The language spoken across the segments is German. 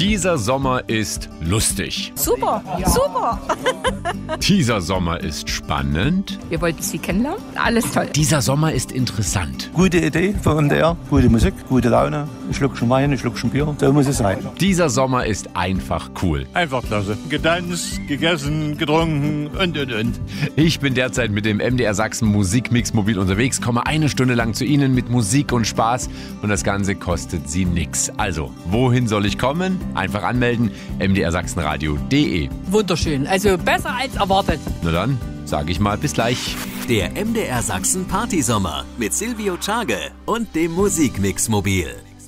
Dieser Sommer ist lustig. Super, super. Dieser Sommer ist spannend. Wir wollten Sie kennenlernen. Alles toll. Dieser Sommer ist interessant. Gute Idee von MDR, gute Musik, gute Laune. Ein Schluckchen Wein, ein Schluckchen Bier. So muss es sein. Dieser Sommer ist einfach cool. Einfach klasse. Getanzt, gegessen, getrunken und. Ich bin derzeit mit dem MDR Sachsen Musikmix mobil unterwegs, komme eine Stunde lang zu Ihnen mit Musik und Spaß und das Ganze kostet Sie nix. Also, wohin soll ich kommen? Einfach anmelden, mdrsachsenradio.de. Wunderschön. Also besser als erwartet. Na dann, sage ich mal bis gleich. Der MDR Sachsen Partysommer mit Silvio Tschage und dem Musikmix mobil.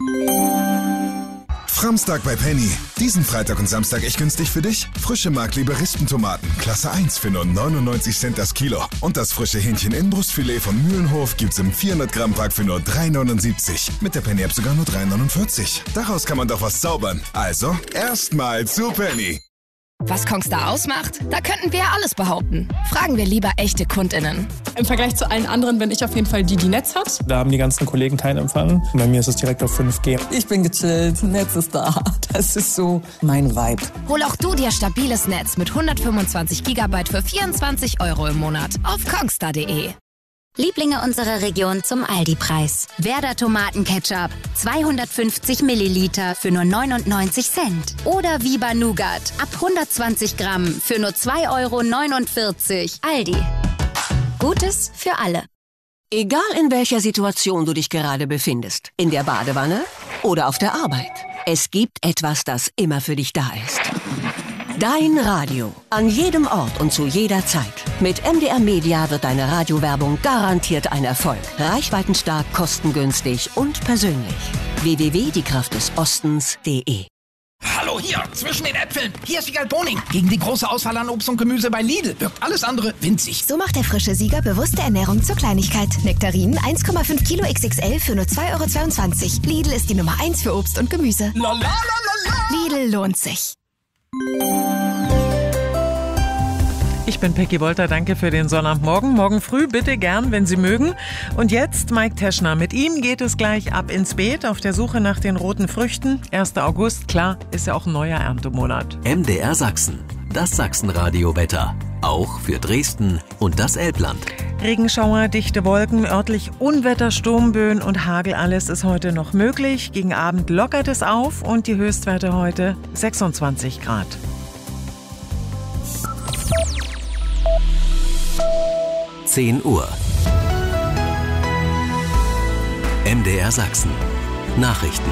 Framstag bei Penny. Diesen Freitag und Samstag echt günstig für dich. Frische Markliebe Rispentomaten, Klasse 1 für nur 99 Cent das Kilo. Und das frische Hähnchen Innenbrustfilet von Mühlenhof gibt's im 400 Gramm Pack für nur 3,79. Mit der Penny-App sogar nur 3,49. Daraus kann man doch was zaubern. Also, erstmal zu Penny. Was Kongstar ausmacht? Da könnten wir ja alles behaupten. Fragen wir lieber echte KundInnen. Im Vergleich zu allen anderen bin ich auf jeden Fall die Netz hat. Da haben die ganzen Kollegen keinen Empfang. Bei mir ist es direkt auf 5G. Ich bin gechillt, Netz ist da. Das ist so mein Vibe. Hol auch du dir stabiles Netz mit 125 GB für 24 € im Monat auf kongstar.de. Lieblinge unserer Region zum Aldi-Preis. Werder Tomatenketchup, 250 Milliliter für nur 99 Cent. Oder Viva Nougat, ab 120 Gramm für nur 2,49 €. Aldi. Gutes für alle. Egal in welcher Situation du dich gerade befindest, in der Badewanne oder auf der Arbeit, es gibt etwas, das immer für dich da ist. Dein Radio. An jedem Ort und zu jeder Zeit. Mit MDR Media wird deine Radiowerbung garantiert ein Erfolg. Reichweitenstark, kostengünstig und persönlich. www.diekraftdesostens.de. Hallo hier, zwischen den Äpfeln. Hier ist Wiegald Boning. Gegen die große Auswahl an Obst und Gemüse bei Lidl wirkt alles andere winzig. So macht der frische Sieger bewusste Ernährung zur Kleinigkeit. Nektarinen 1,5 Kilo XXL für nur 2,22 €. Lidl ist die Nummer 1 für Obst und Gemüse. Lidl lohnt sich. Ich bin Peggy Wolter, danke für den Sonnabendmorgen. Morgen früh bitte gern, wenn Sie mögen. Und jetzt Mike Teschner. Mit ihm geht es gleich ab ins Beet auf der Suche nach den roten Früchten. 1. August, klar, ist ja auch ein neuer Erntemonat. MDR Sachsen, das Sachsenradio-Wetter. Auch für Dresden und das Elbland. Regenschauer, dichte Wolken, örtlich Unwetter, Sturmböen und Hagel, alles ist heute noch möglich. Gegen Abend lockert es auf und die Höchstwerte heute 26 Grad. Uhr. MDR Sachsen. Nachrichten.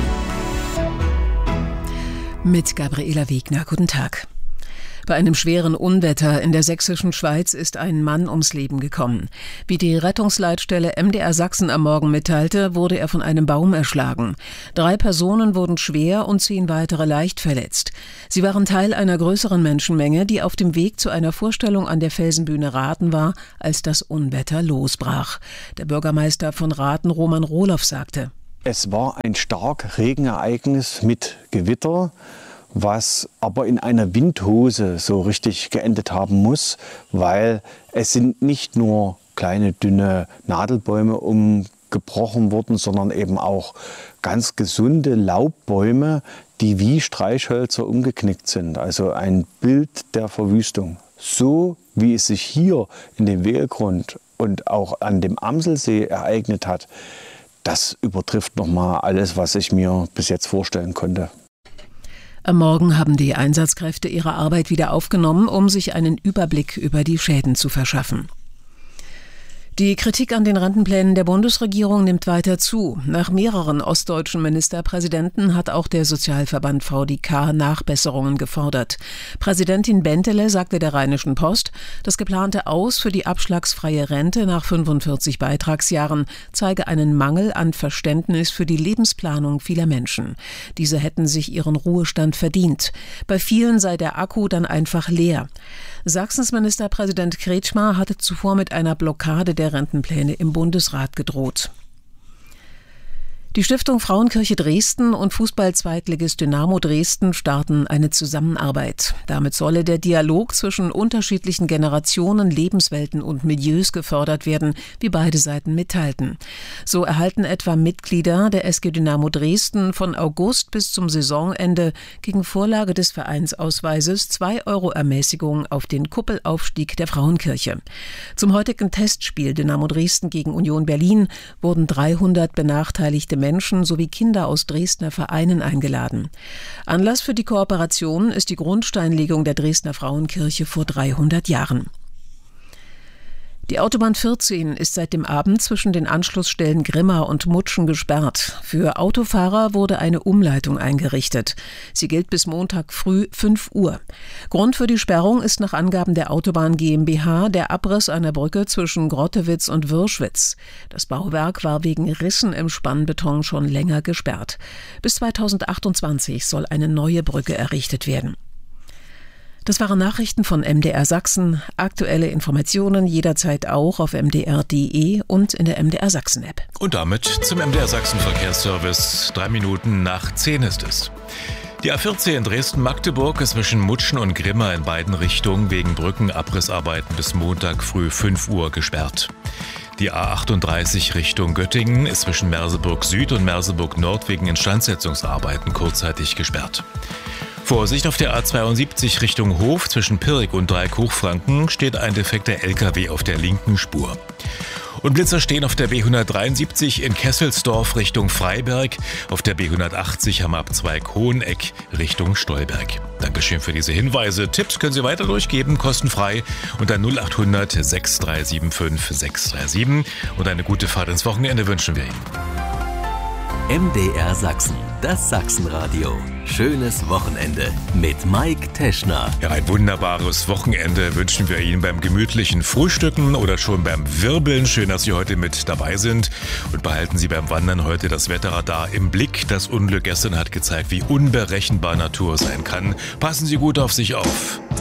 Mit Gabriela Wegner. Guten Tag. Bei einem schweren Unwetter in der sächsischen Schweiz ist ein Mann ums Leben gekommen. Wie die Rettungsleitstelle MDR Sachsen am Morgen mitteilte, wurde er von einem Baum erschlagen. 3 Personen wurden schwer und 10 weitere leicht verletzt. Sie waren Teil einer größeren Menschenmenge, die auf dem Weg zu einer Vorstellung an der Felsenbühne Rathen war, als das Unwetter losbrach. Der Bürgermeister von Rathen, Roman Rohloff, sagte: Es war ein starkes Regenereignis mit Gewitter, was aber in einer Windhose so richtig geendet haben muss, weil es sind nicht nur kleine, dünne Nadelbäume umgebrochen worden, sondern eben auch ganz gesunde Laubbäume, die wie Streichhölzer umgeknickt sind. Also ein Bild der Verwüstung. So wie es sich hier in dem Wehlgrund und auch an dem Amselsee ereignet hat, das übertrifft nochmal alles, was ich mir bis jetzt vorstellen konnte. Am Morgen haben die Einsatzkräfte ihre Arbeit wieder aufgenommen, um sich einen Überblick über die Schäden zu verschaffen. Die Kritik an den Rentenplänen der Bundesregierung nimmt weiter zu. Nach mehreren ostdeutschen Ministerpräsidenten hat auch der Sozialverband VDK Nachbesserungen gefordert. Präsidentin Bentele sagte der Rheinischen Post, das geplante Aus für die abschlagsfreie Rente nach 45 Beitragsjahren zeige einen Mangel an Verständnis für die Lebensplanung vieler Menschen. Diese hätten sich ihren Ruhestand verdient. Bei vielen sei der Akku dann einfach leer. Sachsens Ministerpräsident Kretschmer hatte zuvor mit einer Blockade der Rentenpläne im Bundesrat gedroht. Die Stiftung Frauenkirche Dresden und Fußball-Zweitligist Dynamo Dresden starten eine Zusammenarbeit. Damit solle der Dialog zwischen unterschiedlichen Generationen, Lebenswelten und Milieus gefördert werden, wie beide Seiten mitteilten. So erhalten etwa Mitglieder der SG Dynamo Dresden von August bis zum Saisonende gegen Vorlage des Vereinsausweises 2 € Ermäßigung auf den Kuppelaufstieg der Frauenkirche. Zum heutigen Testspiel Dynamo Dresden gegen Union Berlin wurden 300 benachteiligte Menschen sowie Kinder aus Dresdner Vereinen eingeladen. Anlass für die Kooperation ist die Grundsteinlegung der Dresdner Frauenkirche vor 300 Jahren. Die Autobahn 14 ist seit dem Abend zwischen den Anschlussstellen Grimma und Mutschen gesperrt. Für Autofahrer wurde eine Umleitung eingerichtet. Sie gilt bis Montag früh 5 Uhr. Grund für die Sperrung ist nach Angaben der Autobahn GmbH der Abriss einer Brücke zwischen Grottewitz und Wirschwitz. Das Bauwerk war wegen Rissen im Spannbeton schon länger gesperrt. Bis 2028 soll eine neue Brücke errichtet werden. Das waren Nachrichten von MDR Sachsen. Aktuelle Informationen jederzeit auch auf mdr.de und in der MDR Sachsen App. Und damit zum MDR Sachsen Verkehrsservice. 3 Minuten nach 10 ist es. Die A14 in Dresden-Magdeburg ist zwischen Mutschen und Grimma in beiden Richtungen wegen Brückenabrissarbeiten bis Montag früh 5 Uhr gesperrt. Die A38 Richtung Göttingen ist zwischen Merseburg Süd und Merseburg Nord wegen Instandsetzungsarbeiten kurzzeitig gesperrt. Vorsicht, auf der A72 Richtung Hof zwischen Pirk und Dreieck-Hochfranken steht ein defekter LKW auf der linken Spur. Und Blitzer stehen auf der B173 in Kesselsdorf Richtung Freiberg, auf der B180 am Abzweig Hoheneck Richtung Stolberg. Dankeschön für diese Hinweise. Tipps können Sie weiter durchgeben, kostenfrei unter 0800 6375 637. Und eine gute Fahrt ins Wochenende wünschen wir Ihnen. MDR Sachsen, das Sachsenradio. Schönes Wochenende mit Mike Teschner. Ja, ein wunderbares Wochenende wünschen wir Ihnen beim gemütlichen Frühstücken oder schon beim Wirbeln. Schön, dass Sie heute mit dabei sind. Und behalten Sie beim Wandern heute das Wetterradar im Blick. Das Unglück gestern hat gezeigt, wie unberechenbar Natur sein kann. Passen Sie gut auf sich auf.